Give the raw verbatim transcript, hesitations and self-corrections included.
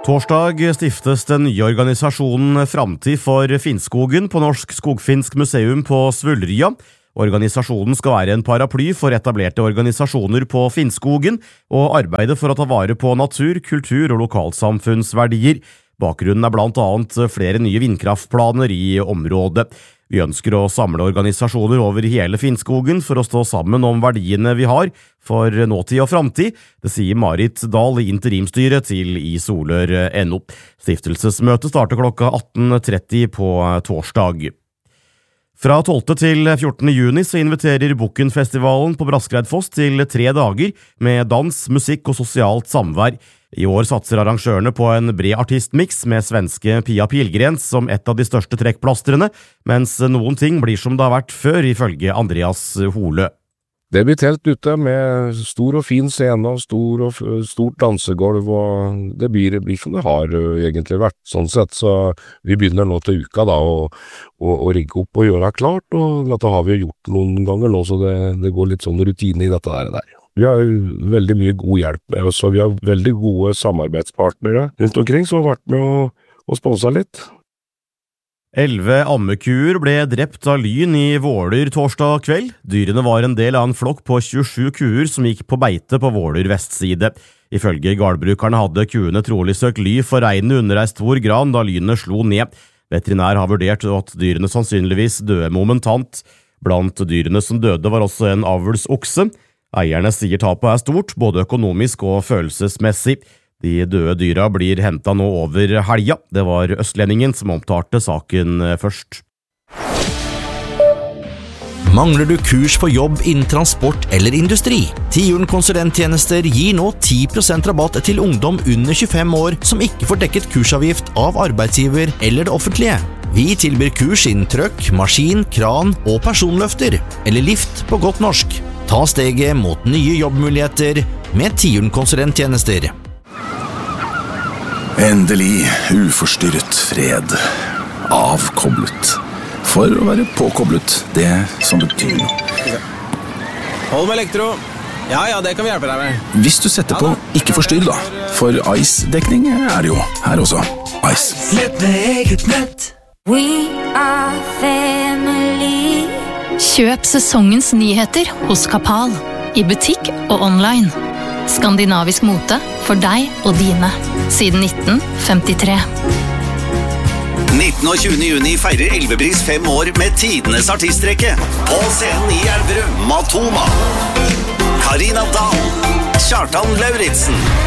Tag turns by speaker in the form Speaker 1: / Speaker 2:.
Speaker 1: Torsdag stiftes den nye organisasjonen Framtid for Finnskogen på Norsk Skogfinsk Museum på Svullrya. Organisasjonen skal være en paraply for etablerte organisasjoner på Finnskogen og arbeide for å ta vare på natur, kultur og lokalsamfunnsverdier. Bakgrunnen er blant annet flere nye vindkraftplaner i området. Vi ønsker å samle organisasjoner over hele Finnskogen for å stå sammen om verdiene vi har for nåtid og framtid. Det sier Marit Dahl i interimstyret til i Solør punktum no. Stiftelsesmøtet starter klokka atten tretti på torsdag. Fra tolvte til fjortende juni så inviterer Bukkenfestivalen på Braskreidfoss til tre dager med dans, musikk og sosialt samvær. I år satser arrangørene på en bred artistmix med svenske Pia Pilgrens som et av de største trekkplastrene, mens noen ting blir som det har vært før, ifølge Andreas Hole.
Speaker 2: Det blir telt ute med stor og fin scene og stor og stort dansegolv, og det blir, det blir som det har egentlig vært. Sånn sett, så vi begynner nå til uka da, å, å, å rigge opp og gjøre det klart, og dette har vi gjort noen ganger nå, så det, det går litt sånn rutine i dette der. der. Vi har veldig mye god hjelp med oss, og vi har veldig gode samarbeidspartnere rundt omkring som har vært med å, å sponse litt.
Speaker 1: Elleve ammekuer ble drept av lyn i Våler torsdag kveld. Dyrene var en del av en flokk på tjuesju kuer som gikk på beite på Våler vestside. Ifølge gårdbrukerne hadde kuene trolig søkt ly for regnet under ei stor gran da lynet slo ned. Veterinær har vurdert at dyrene sannsynligvis døde momentant. Blant dyrene som døde var også en avlsokse. Eierne sier tapet er stort, både økonomisk og følelsesmessig. De døde dyra blir hentet nå over helga. Det var Østlendingen som omtalte saken først.
Speaker 3: Mangler du kurs på jobb innen transport eller industri? Tiuren konsulenttjenester gir nå ti prosent rabatt til ungdom under tjuefem år som ikke får dekket kursavgift av arbeidsgiver eller det offentlige. Vi tilbyr kurs innen trøkk, maskin, kran og personløfter, eller lift på godt norsk. Ta steget mot nye jobbmuligheter med Tiuren konsulenttjenester.
Speaker 4: Endelig uforstyrret fred. Avkoblet. For å være påkoblet, det som betyr noe.
Speaker 5: Hold med elektro. Ja, ja, det kan vi hjelpe deg med.
Speaker 4: Hvis du setter på ikke forstyrr da, for Ice-dekning er det jo her også. Ice.
Speaker 6: Slett med eget nett. We are family.
Speaker 7: Kjøp sesongens nyheter hos Kapal, i butikk og online. Skandinavisk mote for deg og dine, siden nitten femtitre.
Speaker 8: nittende og tjuende juni feirer Elvebris fem år med tidenes artistrekke. På scenen i Elverum, Matoma, Karina Dahl, Kjartan Lauritsen.